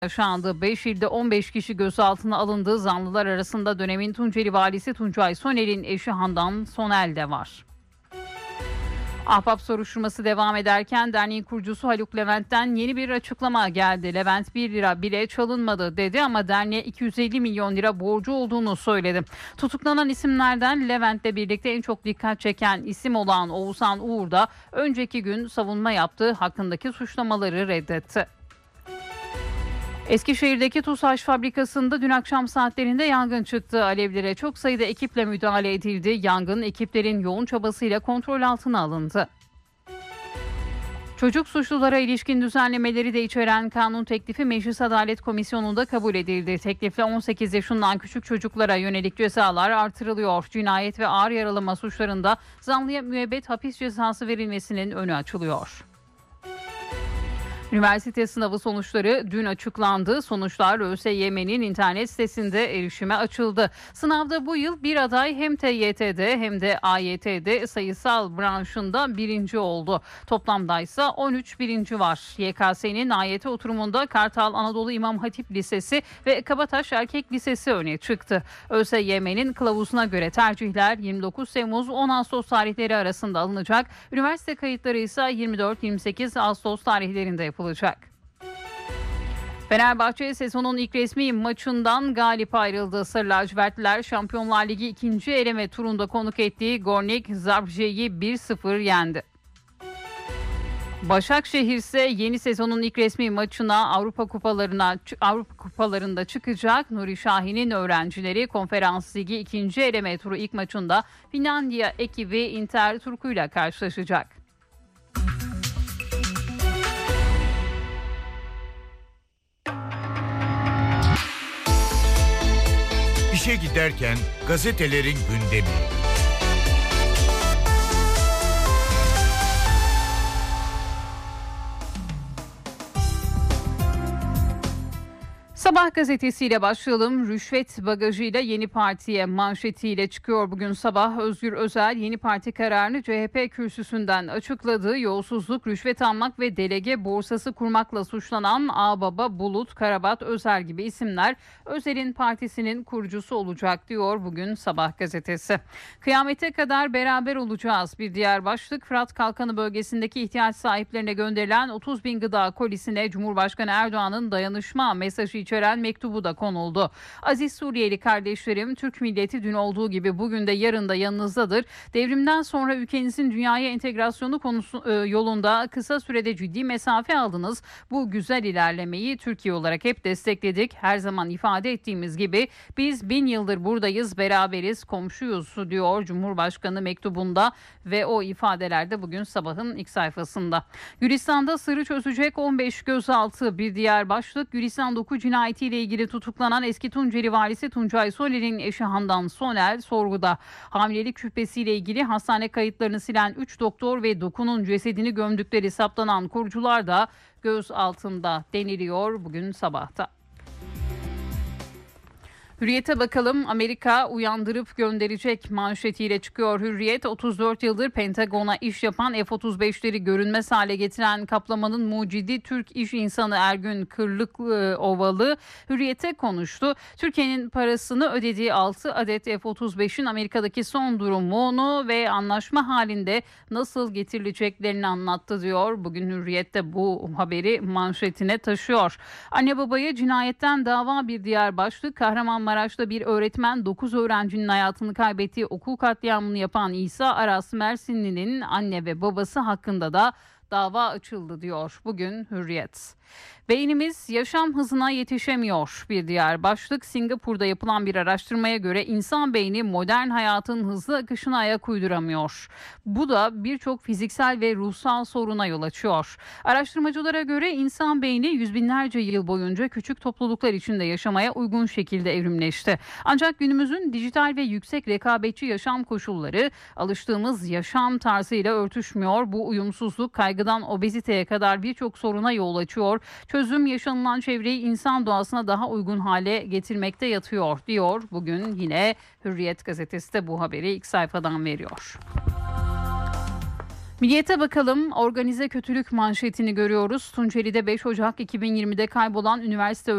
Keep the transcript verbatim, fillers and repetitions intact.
yaşandı. beş ilde on beş kişi gözaltına alındı. Zanlılar arasında dönemin Tunceli valisi Tuncay Soner'in eşi Handan Sonel de var. Ahbap soruşturması devam ederken derneğin kurucusu Haluk Levent'ten yeni bir açıklama geldi. Levent bir lira bile çalınmadı dedi ama derneğe iki yüz elli milyon lira borcu olduğunu söyledi. Tutuklanan isimlerden Levent'le birlikte en çok dikkat çeken isim olan Oğuzhan Uğur da önceki gün savunma yaptığı hakkındaki suçlamaları reddetti. Eskişehir'deki TUSAŞ fabrikasında dün akşam saatlerinde yangın çıktı. Alevlere çok sayıda ekiple müdahale edildi. Yangın ekiplerin yoğun çabasıyla kontrol altına alındı. Çocuk suçlulara ilişkin düzenlemeleri de içeren kanun teklifi Meclis Adalet Komisyonu'nda kabul edildi. Teklifle on sekiz yaşından küçük çocuklara yönelik cezalar artırılıyor. Cinayet ve ağır yaralama suçlarında zanlıya müebbet hapis cezası verilmesinin önü açılıyor. Üniversite sınavı sonuçları dün açıklandı. Sonuçlar ÖSYM'nin internet sitesinde erişime açıldı. Sınavda bu yıl bir aday hem T Y T'de hem de A Y T'de sayısal branşında birinci oldu. Toplamda ise on üç birinci var. Y K S'nin A Y T oturumunda Kartal Anadolu İmam Hatip Lisesi ve Kabataş Erkek Lisesi öne çıktı. ÖSYM'nin kılavuzuna göre tercihler yirmi dokuz Temmuz on Ağustos tarihleri arasında alınacak. Üniversite kayıtları ise yirmi dört yirmi sekiz Ağustos tarihlerinde yapılacak. Fenerbahçe sezonun ilk resmi maçından galip ayrıldı. Sarı lacivertliler Şampiyonlar Ligi ikinci eleme turunda konuk ettiği Gornik Zabrze'yi bir sıfır yendi. Başakşehir ise yeni sezonun ilk resmi maçına Avrupa Kupalarına Avrupa Kupalarında çıkacak. Nuri Şahin'in öğrencileri Konferans Ligi ikinci eleme turu ilk maçında Finlandiya ekibi Inter Turku'yla karşılaşacak. İşe giderken gazetelerin gündemi. Sabah gazetesiyle başlayalım. Rüşvet bagajıyla yeni partiye manşetiyle çıkıyor bugün sabah. Özgür Özel yeni parti kararını C H P kürsüsünden açıkladı. Yolsuzluk, rüşvet almak ve delege borsası kurmakla suçlanan Ağbaba, Bulut, Karabat, Özer gibi isimler Özel'in partisinin kurucusu olacak diyor bugün Sabah gazetesi. Kıyamete kadar beraber olacağız. Bir diğer başlık, Fırat Kalkanı bölgesindeki ihtiyaç sahiplerine gönderilen otuz bin gıda kolisine Cumhurbaşkanı Erdoğan'ın dayanışma mesajı içeren mektubu da konuldu. Aziz Suriyeli kardeşlerim, Türk milleti dün olduğu gibi bugün de yarın da yanınızdadır. Devrimden sonra ülkenizin dünyaya entegrasyonu konusu e, yolunda kısa sürede ciddi mesafe aldınız. Bu güzel ilerlemeyi Türkiye olarak hep destekledik. Her zaman ifade ettiğimiz gibi biz bin yıldır buradayız, beraberiz, komşuyuz diyor Cumhurbaşkanı mektubunda ve o ifadelerde bugün sabahın ilk sayfasında. Gülistan'da sırrı çözecek on beş gözaltı bir diğer başlık. Gülistan doku cinayetiyle ilgili tutuklanan eski Tunceli valisi Tuncay Soner'in eşi Handan Sonel sorguda. Hamilelik şüphesiyle ilgili hastane kayıtlarını silen üç doktor ve dokunun cesedini gömdükleri saptanan korucular da gözaltında deniliyor bugün sabahta. Hürriyet'e bakalım. Amerika uyandırıp gönderecek manşetiyle çıkıyor Hürriyet. otuz dört yıldır Pentagon'a iş yapan F otuz beşleri görünmez hale getiren kaplamanın mucidi Türk iş insanı Ergün Kırlıkovalı Hürriyet'e konuştu. Türkiye'nin parasını ödediği altı adet F otuz beşin Amerika'daki son durumunu ve anlaşma halinde nasıl getirileceklerini anlattı diyor. Bugün Hürriyet'te bu haberi manşetine taşıyor. Anne babaya cinayetten dava bir diğer başlık. Kahramanmaraş Maraş'ta bir öğretmen dokuz öğrencinin hayatını kaybettiği okul katliamını yapan İsa Aras Mersinli'nin anne ve babası hakkında da dava açıldı diyor bugün Hürriyet. Beynimiz yaşam hızına yetişemiyor. Bir diğer başlık, Singapur'da yapılan bir araştırmaya göre insan beyni modern hayatın hızlı akışına ayak uyduramıyor. Bu da birçok fiziksel ve ruhsal soruna yol açıyor. Araştırmacılara göre insan beyni yüz binlerce yıl boyunca küçük topluluklar içinde yaşamaya uygun şekilde evrimleşti. Ancak günümüzün dijital ve yüksek rekabetçi yaşam koşulları alıştığımız yaşam tarzıyla örtüşmüyor. Bu uyumsuzluk kaygıdan obeziteye kadar birçok soruna yol açıyor. Çözüm yaşanılan çevreyi insan doğasına daha uygun hale getirmekte yatıyor diyor. Bugün yine Hürriyet gazetesi de bu haberi ilk sayfadan veriyor. Milliyete bakalım, organize kötülük manşetini görüyoruz. Tunceli'de beş Ocak iki bin yirmide kaybolan üniversite